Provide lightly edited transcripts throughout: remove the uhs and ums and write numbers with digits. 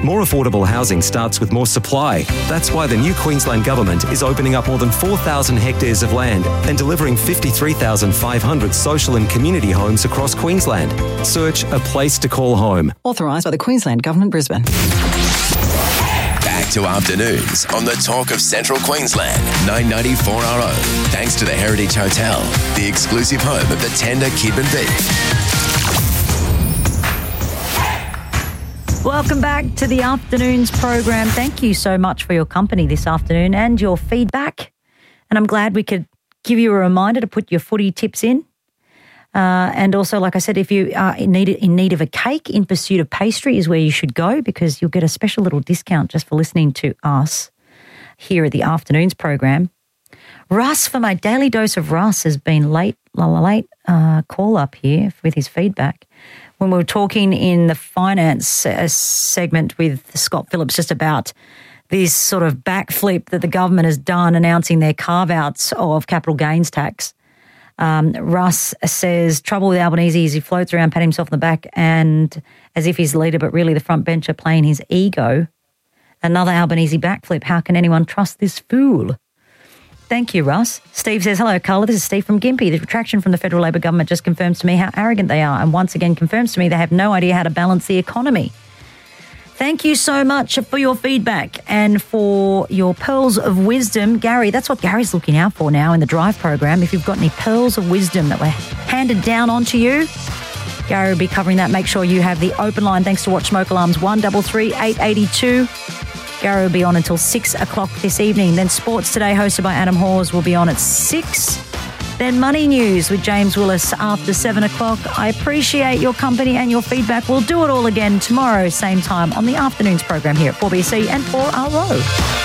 More affordable housing starts with more supply. That's why the new Queensland Government is opening up more than 4,000 hectares of land and delivering 53,500 social and community homes across Queensland. Search A Place to Call Home. Authorised by the Queensland Government, Brisbane. Back to afternoons on the talk of Central Queensland, 994RO. Thanks to the Heritage Hotel, the exclusive home of the tender kid and beef. Welcome back to the afternoons program. Thank you so much for your company this afternoon and your feedback. And I'm glad we could give you a reminder to put your footy tips in. And also, like I said, if you are in need of a cake, In Pursuit of Pastry is where you should go, because you'll get a special little discount just for listening to us here at the afternoons program. Russ, for my daily dose of Russ, has been late call up here with his feedback. When we were talking in the finance segment with Scott Phillips just about this sort of backflip that the government has done, announcing their carve-outs of capital gains tax. Russ says, trouble with Albanese is he floats around, patting himself on the back and as if he's the leader, but really the front bencher playing his ego. Another Albanese backflip. How can anyone trust this fool? Thank you, Russ. Steve says, hello, Carla. This is Steve from Gympie. The retraction from the federal Labor government just confirms to me how arrogant they are and once again confirms to me they have no idea how to balance the economy. Thank you so much for your feedback and for your pearls of wisdom. Gary, that's what Gary's looking out for now in the Drive program. If you've got any pearls of wisdom that were handed down onto you, Gary will be covering that. Make sure you have the open line thanks to Watch Smoke Alarms 133 882. Gary will be on until 6 o'clock this evening. Then Sports Today, hosted by Adam Hawes, will be on at 6. Then Money News with James Willis after 7 o'clock. I appreciate your company and your feedback. We'll do it all again tomorrow, same time, on the afternoons program here at 4BC and 4RO.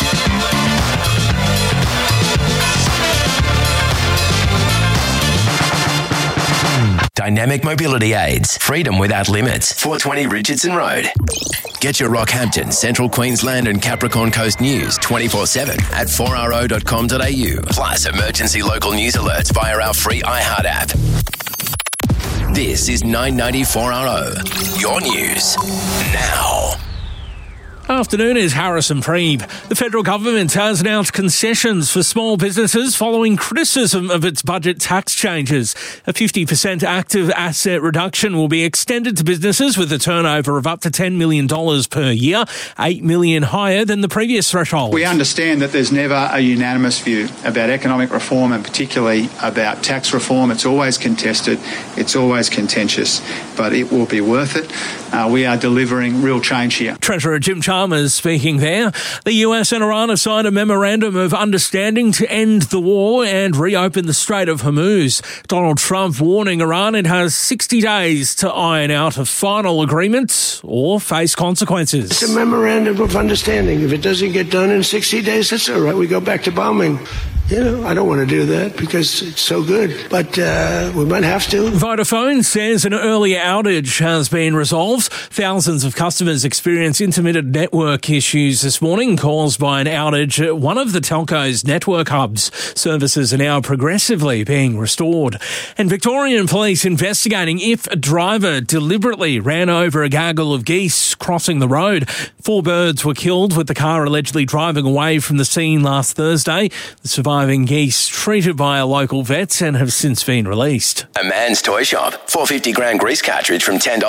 Dynamic Mobility Aids. Freedom without limits. 420 Richardson Road. Get your Rockhampton, Central Queensland and Capricorn Coast news 24/7 at 4ro.com.au. Plus emergency local news alerts via our free iHeart app. This is 994RO. Your news now. Afternoon is Harrison Freeb. The federal government has announced concessions for small businesses following criticism of its budget tax changes. A 50% active asset reduction will be extended to businesses with a turnover of up to $10 million per year, $8 million higher than the previous threshold. We understand that there's never a unanimous view about economic reform and particularly about tax reform. It's always contested, it's always contentious, but it will be worth it. We are delivering real change here. Treasurer Jim Chalmers speaking there. The US and Iran have signed a memorandum of understanding to end the war and reopen the Strait of Hormuz. Donald Trump warning Iran it has 60 days to iron out a final agreement or face consequences. It's a memorandum of understanding. If it doesn't get done in 60 days, that's all right. We go back to bombing. You know, I don't want to do that because it's so good, but we might have to. Vodafone says an earlier outage has been resolved. Thousands of customers experienced intermittent network issues this morning caused by an outage at one of the telco's network hubs. Services are now progressively being restored. And Victorian police investigating if a driver deliberately ran over a gaggle of geese crossing the road. 4 birds were killed with the car allegedly driving away from the scene last Thursday. The surviving geese treated by a local vet and have since been released. A Man's Toy Shop. 450-gram grease cartridge from $10.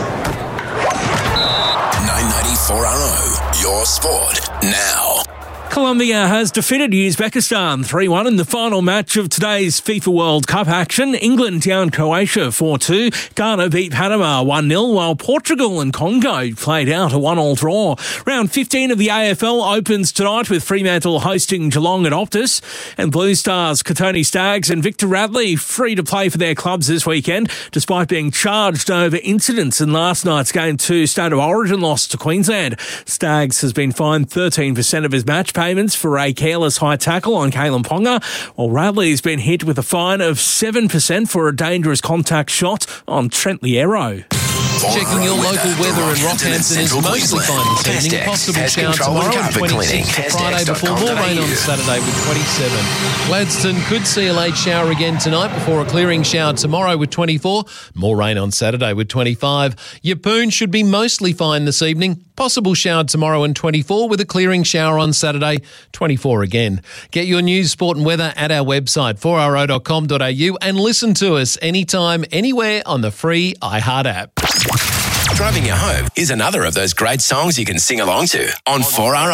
994RO. Your sport now. Colombia has defeated Uzbekistan 3-1 in the final match of today's FIFA World Cup action. England down Croatia 4-2. Ghana beat Panama 1-0, while Portugal and Congo played out a 1-1 draw. Round 15 of the AFL opens tonight with Fremantle hosting Geelong at Optus. And Blue Stars, Katoni Staggs and Victor Radley free to play for their clubs this weekend, despite being charged over incidents in last night's Game 2 State of Origin loss to Queensland. Staggs has been fined 13% of his match payments for a careless high tackle on Kalen Ponga, while Radley's been hit with a fine of 7% for a dangerous contact shot on Trent Liero. Checking your local weather in Rockhampton is mostly fine this evening. A possible shower tomorrow and 26. Friday before more rain on Saturday with 27. Gladstone could see a late shower again tonight before a clearing shower tomorrow with 24. More rain on Saturday with 25. Yeppoon should be mostly fine this evening. Possible shower tomorrow and 24 with a clearing shower on Saturday, 24 again. Get your news, sport and weather at our website, 4RO.com.au, and listen to us anytime, anywhere on the free iHeart app. Driving you home is another of those great songs you can sing along to on 4RO.